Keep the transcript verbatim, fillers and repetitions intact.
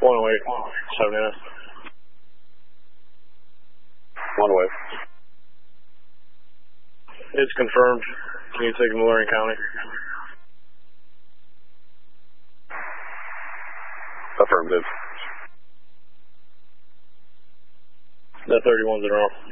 One away, seven minutes. One away. It's confirmed. Can you take him to Lorain County? Affirmative. That thirty-one's in a row.